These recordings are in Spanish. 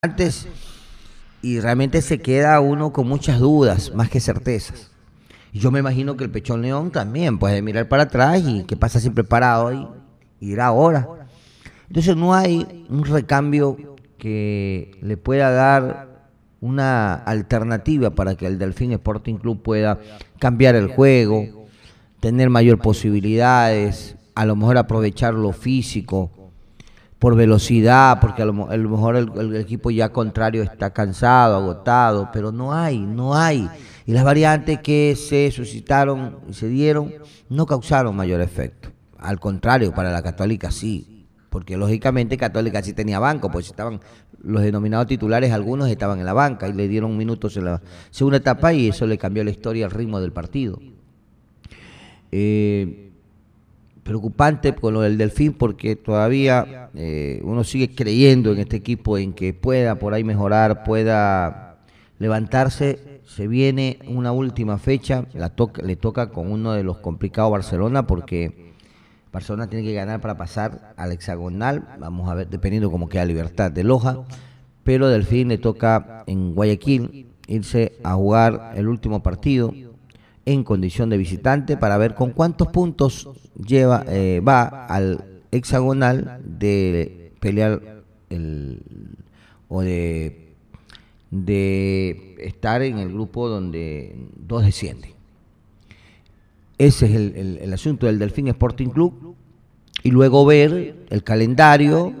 antes y realmente se queda uno con muchas dudas, más que certezas. Y yo me imagino que el Pechón León también puede mirar para atrás y que pasa siempre parado y irá ahora. Entonces no hay un recambio que le pueda dar una alternativa para que el Delfín Sporting Club pueda cambiar el juego, tener mayor posibilidades, a lo mejor aprovechar lo físico por velocidad, porque a lo mejor el equipo ya contrario está cansado, agotado, pero no hay. Y las variantes que se suscitaron y se dieron no causaron mayor efecto. Al contrario, para la Católica sí, porque lógicamente Católica sí tenía banco, pues estaban los denominados titulares, algunos estaban en la banca y le dieron minutos en la segunda etapa y eso le cambió la historia, el ritmo del partido. Preocupante con lo del Delfín porque todavía uno sigue creyendo en este equipo, en que pueda por ahí mejorar, pueda levantarse. Se viene una última fecha, le toca con uno de los complicados Barcelona, porque Barcelona tiene que ganar para pasar al hexagonal, vamos a ver, dependiendo cómo queda Libertad de Loja, pero Delfín le toca en Guayaquil irse a jugar el último partido en condición de visitante para ver con cuántos puntos va al hexagonal de pelear o de estar en el grupo donde dos descienden. Ese es el asunto del Delfín Sporting Club, y luego ver el calendario,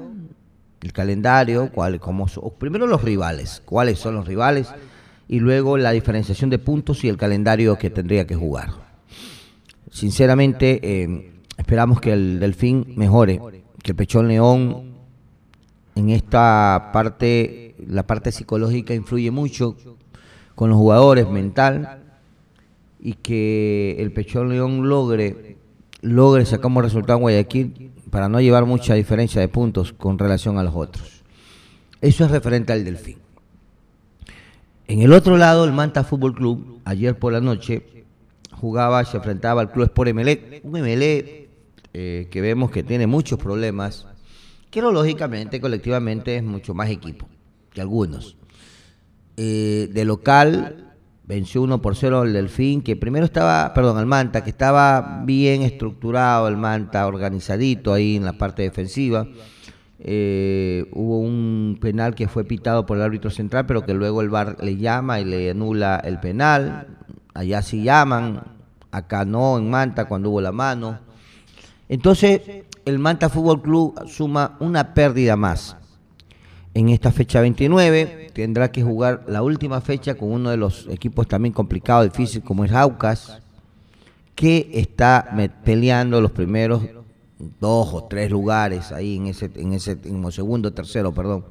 primero los rivales, cuáles son los rivales, y luego la diferenciación de puntos y el calendario que tendría que jugar. Sinceramente, esperamos que el Delfín mejore, que el Pechón León en esta parte, la parte psicológica influye mucho con los jugadores, mental, y que el Pechón León logre sacar un resultado en Guayaquil para no llevar mucha diferencia de puntos con relación a los otros. Eso es referente al Delfín. En el otro lado, el Manta Fútbol Club, ayer por la noche, se enfrentaba al Club Sport Emelec, un Emelec que vemos que tiene muchos problemas, que lógicamente, colectivamente, es mucho más equipo que algunos. De local, venció 1-0 al Delfín, que primero al Manta, que estaba bien estructurado, el Manta, organizadito ahí en la parte defensiva. Hubo un penal que fue pitado por el árbitro central, pero que luego el VAR le llama y le anula el penal. Allá sí llaman, acá no, en Manta, cuando hubo la mano. Entonces, el Manta Fútbol Club suma una pérdida más. En esta fecha 29 tendrá que jugar la última fecha con uno de los equipos también complicados, difícil, como es Aucas, que está peleando los primeros 2 o 3 lugares ahí en el segundo, tercero, perdón.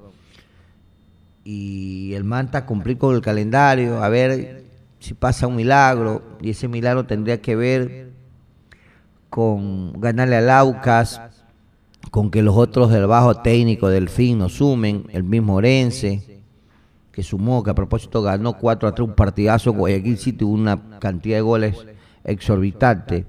Y el Manta cumplir con el calendario, a ver si pasa un milagro, y ese milagro tendría que ver con ganarle al Aucas, con que los otros del bajo técnico del Delfín nos sumen, el mismo Orense, que sumó, que a propósito ganó 4-3, un partidazo, Guayaquil City, una cantidad de goles exorbitante.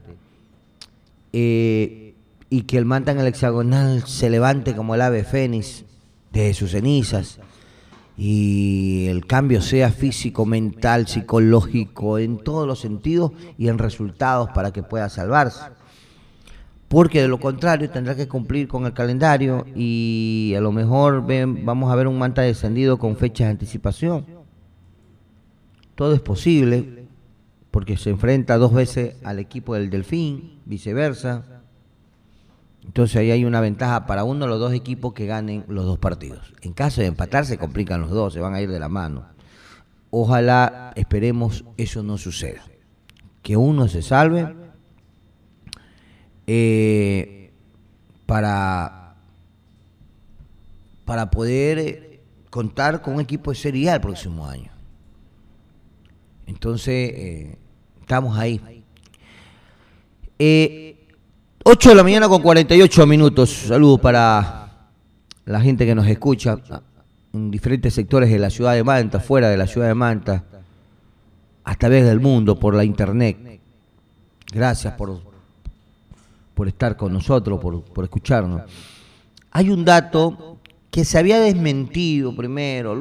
Y que el Manta en el hexagonal se levante como el ave fénix de sus cenizas y el cambio sea físico, mental, psicológico, en todos los sentidos y en resultados para que pueda salvarse. Porque de lo contrario tendrá que cumplir con el calendario y a lo mejor vamos a ver un Manta descendido con fechas de anticipación. Todo es posible porque se enfrenta 2 veces al equipo del Delfín, viceversa. Entonces ahí hay una ventaja para uno de los dos equipos que ganen los 2 partidos. En caso de empatar se complican los dos, se van a ir de la mano. Ojalá, esperemos, eso no suceda. Que uno se salve para poder contar con un equipo de Serie A el próximo año. Entonces, estamos ahí. 8 de la mañana con 48 minutos. Saludos para la gente que nos escucha en diferentes sectores de la ciudad de Manta, fuera de la ciudad de Manta, a través del mundo, por la internet. Gracias por estar con nosotros, por escucharnos. Hay un dato que se había desmentido primero,